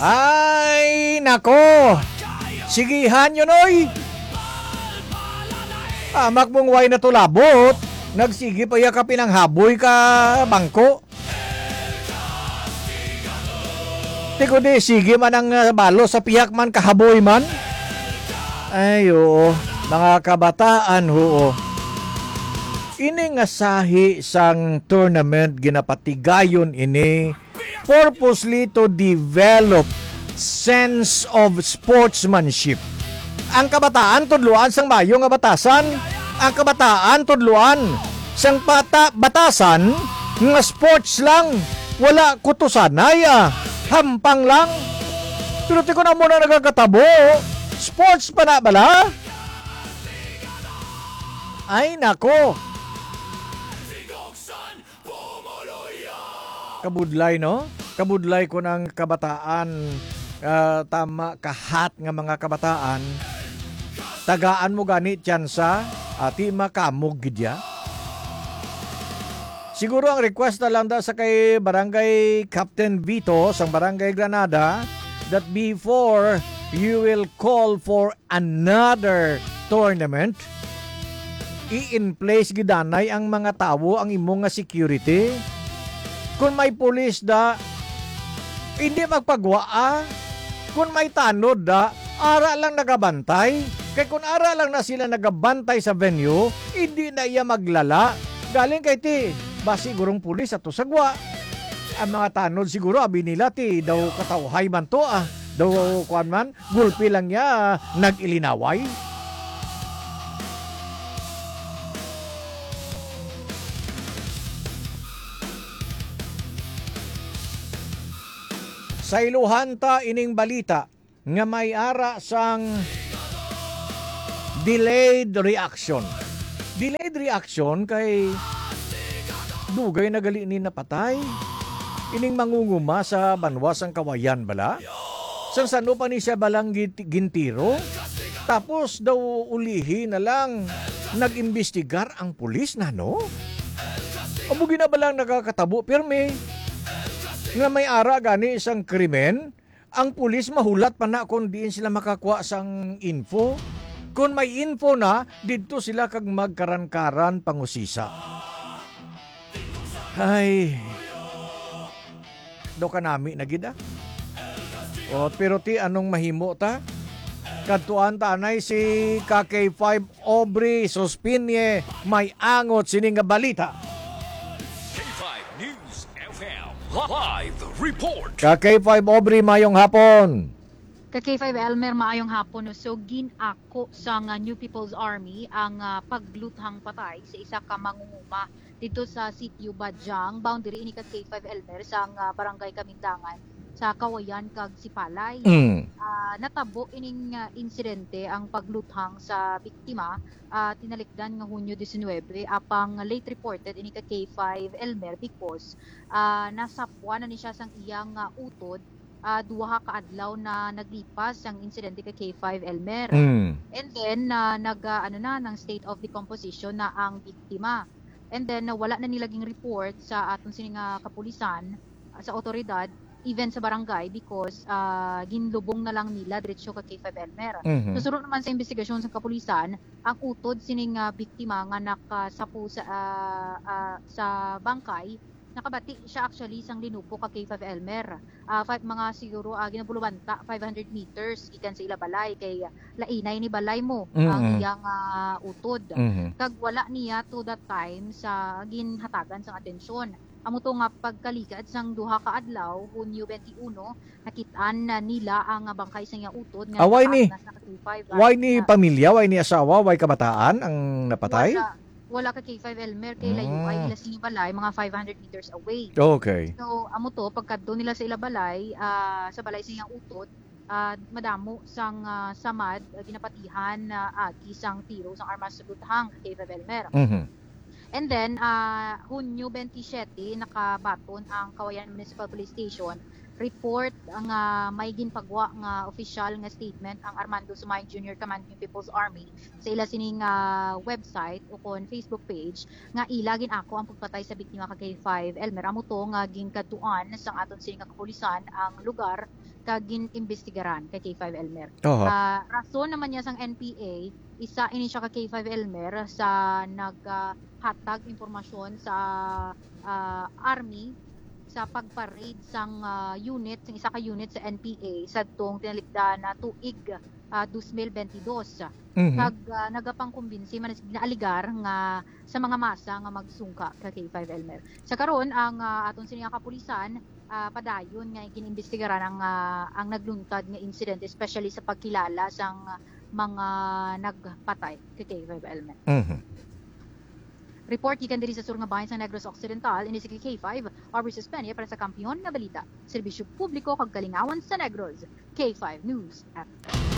Ay, nako. Sigihan yun, oy. Amak mong way na tulabot. Nagsigi pa ya ka pinanghaboy ka bangko. Tiko di, sige man ang balo sa piyak man kahaboy man. Ay, oo. Mga kabataan, oo. Ini nga sahi sang tournament ginapatigayon ini purposely to develop sense of sportsmanship. Ang kabataan tudluan sang mayo nga batasan. Ang kabataan tudluan sang batasan nga sports lang. Wala kutusanay hampang lang. Pero ko na muna nagkakatabo. Sports pa na bala? Ay nako. Kabudlay no? Kabudlay ko ng kabataan. Tama kahat nga mga kabataan. Tagaan mo gani tsansa ati makamog gidya. Siguro ang request na lang da sa kay Barangay Captain Vito sa Barangay Granada that before you will call for another tournament, i-in place gidanay ang mga tao ang imong nga security. Kung may pulis da, hindi magpagwaa. Kung may tanod da, ara lang nagabantay. Kaya kung ara lang na sila nagabantay sa venue, hindi na iya maglala. Galing kay ti, ba sigurong pulis ato sagwa. Ang mga tanod siguro, abi nila ti, daw katawhay man to Daw kuan man, gulpi lang niya, nag-ilinaway. Sa iluhan ta ining balita nga may ara sang delayed reaction. Delayed reaction kay dugay na gali ni napatay. Ining mangunguma sa banwasang Kawayan bala. Sang sano pa ni siya balang gintiro. Tapos daw ulihi na lang nag-imbestigar ang pulis na no. Abugi na balang nakakatabo pirmi. Nga may ara gani isang krimen, ang pulis mahulat pa na kung diin sila makakuha sang info. Kung may info na, dito sila kag magkaran-karan pangusisa. Ay, do ka nami na gida. O, pero ti anong mahimo ta? Kadtuan tanay si KK5 Aubrey Sospinye may angot sining nga balita. Live report. KK5 Aubrey, mayong hapon. KK5 Elmer, maayong hapon. So, ginako sa New People's Army ang pagluthang patay sa isa ka mangunguma dito sa sitio Badyang, boundary ni KK5 Elmer sa barangay Kamindangan sa Kawayan kag Sipalay. Natabo ining insidente ang pagluthang sa biktima tinalikdan nga Hunyo 19 apang late reported ini ka K5 Elmer because nasapwa na ni siya sang iyang utod duha ka adlaw na naglipas ang insidente ka K5 Elmer. And then ng state of decomposition na ang biktima. And then wala na nilaging report sa aton sining kapulisan sa otoridad even sa barangay because ginlubong na lang nila diretso ka K5 Elmer. So sunod naman sa investigasyon sa kapulisan, ang utod sining biktima nga nakasapu sa bangkay, nakabati siya actually sang linupo ka K5 Elmer. Mga siguro ginabulubanta 500 meters gikan sa ilabalay kay lainay ni balay mo ang iyang utod. Kag wala niya to that time sa ginhatagan sang atensyon. Amo to nga pagkalikad sang duha ka adlaw, Hunyo 21, nakitaan na nila ang bangkay sa iyang utod nga Why ni K5. Pamilya, why ni asawa, why kabataan ang napatay? Wala ka K5 Elmer kay layo ay ila sa Ilabalay mga 500 meters away. Okay. So amo to pagkadto nila sa Ilabalay sa balay sa iyang utod, madamo sang samad ginapatihan agi sang tiro sang armas sa luthang K5 Elmer. And then, Hunyo 27, nakabaton ang Kawayan Municipal Police Station. Report ang may ginpagwa nga official nga statement ang Armando Sumay Jr. Command ng People's Army sa ila sining website o kon Facebook page nga ila ginako ang pagpatay sa biktima ka K5 Elmer. Amo to nga ginkadtuan sang aton sining kapulisan ang lugar kagin investigaran kay K5 Elmer. Oho. Rason naman niya sang NPA, isa ini siya kay K5 Elmer sa naghatag impormasyon sa Army sa pagpa-raid sang unit, sang isa ka unit sa NPA sa tong tinalikda na tuig 2022. Kag nagapangkumbinsi man naaligar nga sa mga masa nga magsungka kay K5 Elmer. Sa karon ang aton sining kapulisan padayon nga giniimbestigaran ang nagluntad nga incident, especially sa pagkilala sang mga nagpatay kay K5 Elmer. Report gikan diri sa sur nga bahin sa Negros Occidental ini si K5 Aubrey Suspenia para sa Kampiyon nga Balita. Serbisyo publiko kag kalingawan sa Negros. K5 News FM.